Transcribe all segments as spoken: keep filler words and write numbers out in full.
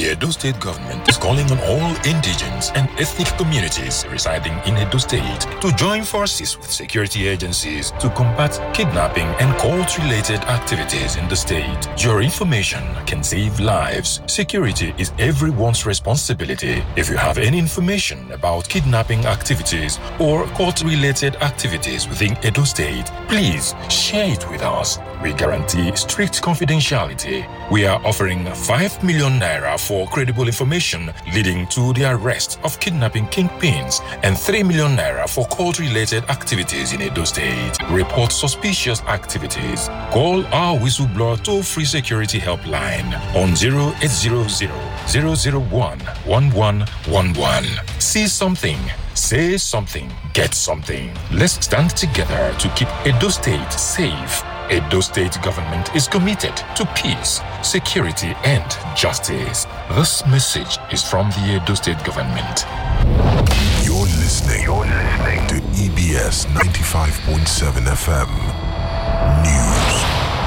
The Edo State government is calling on all indigenous and ethnic communities residing in Edo State to join forces with security agencies to combat kidnapping and cult-related activities in the state. Your information can save lives. Security is everyone's responsibility. If you have any information about kidnapping activities or cult-related activities within Edo State, please share it with us. We guarantee strict confidentiality. We are offering five million naira for credible information leading to the arrest of kidnapping kingpins and three million naira for cult-related activities in Edo State. Report suspicious activities. Call our whistleblower toll-free security helpline on zero eight zero zero, zero zero one, one one one one. See something. Say something. Get something. Let's stand together to keep Edo State safe. Edo State government is committed to peace, security, and justice. This message is from the Edo State government. You're listening, You're listening to E B S ninety-five point seven F M News.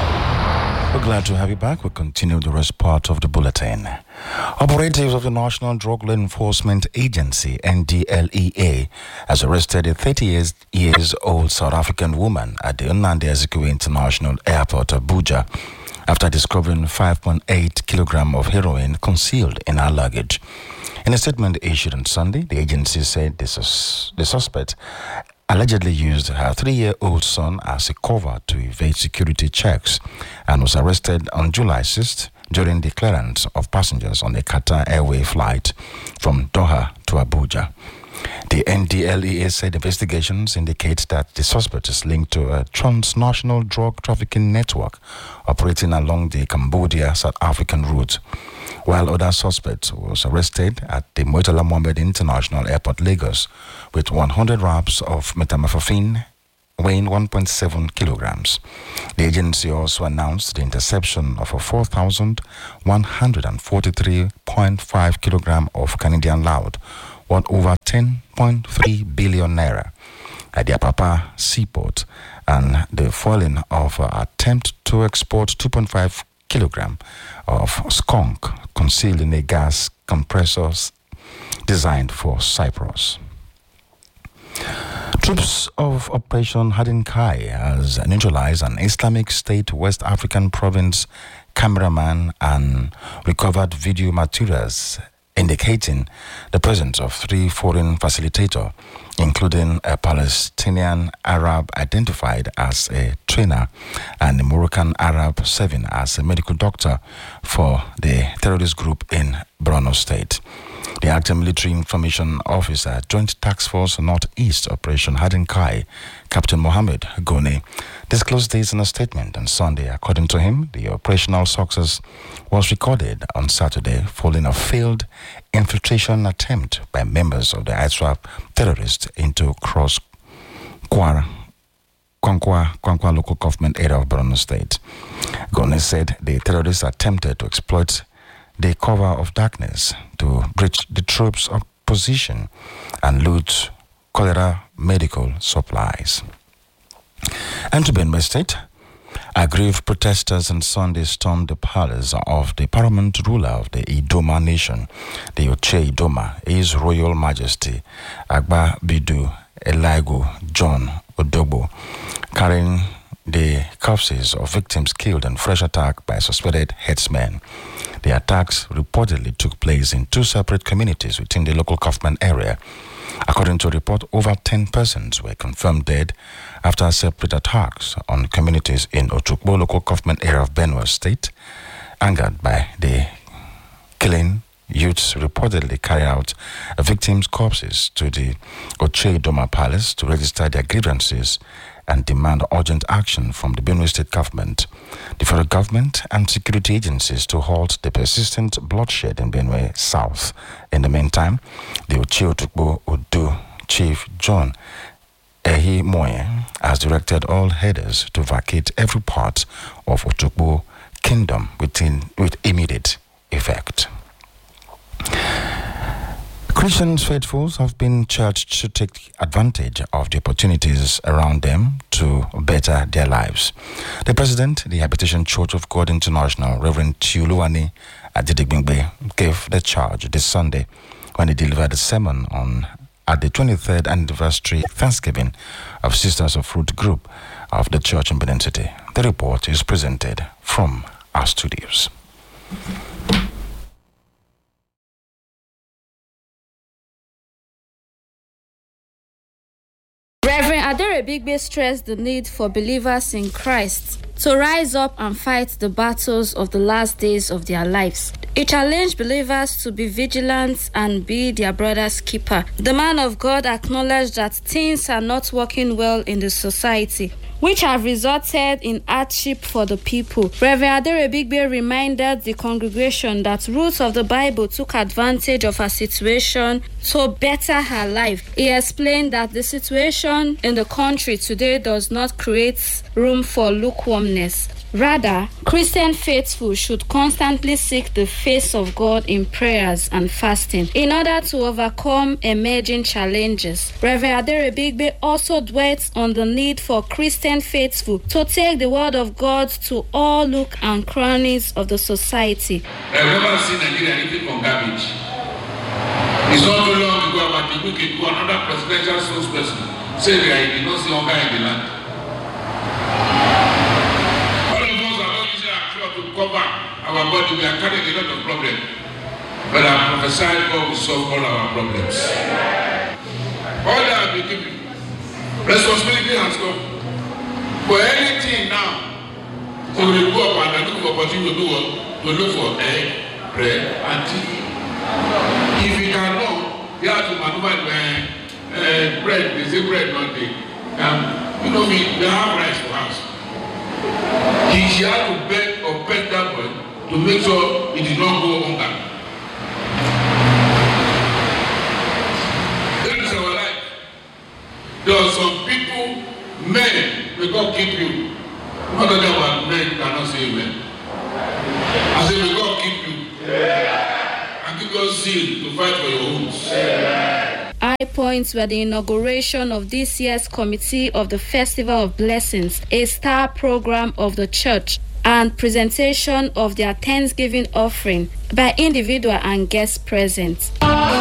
We're glad to have you back. We'll continue the rest part of the bulletin. Operatives of the National Drug Law Enforcement Agency, N D L E A, has arrested a thirty years old South African woman at the Nnamdi Azikiwe International Airport, Abuja, after discovering five point eight kilograms of heroin concealed in her luggage. In a statement issued on Sunday, the agency said the, sus- the suspect allegedly used her three-year-old son as a cover to evade security checks and was arrested on July sixth during the clearance of passengers on a Qatar Airways flight from Doha to Abuja. The N D L E A said investigations indicate that the suspect is linked to a transnational drug trafficking network operating along the Cambodia-South African route, while other suspects was arrested at the Murtala Mohammed International Airport, Lagos, with one hundred wraps of methamphetamine weighing one point seven kilograms. The agency also announced the interception of a four thousand one hundred forty-three point five kilograms of Canadian loud, worth over ten point three billion naira, at the Apapa seaport, and the foiling of an attempt to export two point five kilograms of skunk concealed in a gas compressor designed for Cyprus. Troops of Operation Hardin Kai has neutralized an Islamic State West African province cameraman and recovered video materials indicating the presence of three foreign facilitators, including a Palestinian Arab identified as a trainer and a Moroccan Arab serving as a medical doctor for the terrorist group in Borno State. The acting military information officer, Joint Task Force Northeast Operation Hardin Kai, Captain Mohammed Gone, disclosed this in a statement on Sunday. According to him, the operational success was recorded on Saturday following a failed infiltration attempt by members of the ISWAP terrorists into Cross Kwara, Kwankwa, Kwankwa local government area of Borno State. Gone said the terrorists attempted to exploit the cover of darkness to breach the troops' position and loot cholera medical supplies. And to Benue State, aggrieved protesters on Sunday stormed the palace of the paramount ruler of the Idoma nation, the Oche Idoma, His Royal Majesty Agba Bidu Elaigu John Odogbo, carrying the corpses of victims killed in fresh attack by suspected headsmen. The attacks reportedly took place in two separate communities within the local government area. According to a report, over ten persons were confirmed dead after separate attacks on communities in Otukbo local government area of Benue State. Angered by the killing, youths reportedly carried out victims' corpses to the Oche Idoma Palace to register their grievances and demand urgent action from the Benue State government, the federal government, and security agencies to halt the persistent bloodshed in Benue South. In the meantime, the Oche Otukbo Odu Chief John Ehi Moye has directed all headers to vacate every part of Otukbo Kingdom within, with immediate effect. Christian faithfuls have been charged to take advantage of the opportunities around them to better their lives. The president, the Habitation Church of God International, Reverend Tiuluwani Adedigbingbe, gave the charge this Sunday when he delivered a sermon on at the twenty-third anniversary Thanksgiving of Sisters of Fruit Group of the church in Benin City. The report is presented from our studios. Reverend Aderebigbe stressed the need for believers in Christ to rise up and fight the battles of the last days of their lives. He challenged believers to be vigilant and be their brother's keeper. The man of God acknowledged that things are not working well in the society, which have resulted in hardship for the people. Reverend Aderebigbe reminded the congregation that Roots of the Bible took advantage of her situation to better her life. He explained that the situation in the country today does not create room for lukewarmness. Rather, Christian faithful should constantly seek the face of God in prayers and fasting in order to overcome emerging challenges. Reverend Aderebigbe also dwelt on the need for Christian faithful to take the word of God to all nook and crannies of the society. I've never seen Nigeria eating from garbage. It's not too long ago about the wicked to another presidential spokesperson say they did not see hunger in the land. Cover our body, we are carrying a lot of problems. But I prophesy God will solve all our problems. All that we give you. Responsibility has come. For anything now, so we go up and look for opportunity to do what? To look for egg, bread, and tea. If we cannot, we have to maneuver the uh, bread. They say bread not day. Um, you know, we, we have rice for us. He she had to beg or pet that boy to make sure it did not go hunger. That is our life. There are some people, men, may God keep you. Not talking about men who cannot say amen. I say, may God keep you. Yeah. And give us zeal to fight for your homes. Yeah. High points were the inauguration of this year's Committee of the Festival of Blessings, a star program of the church, and presentation of their Thanksgiving offering by individual and guests present.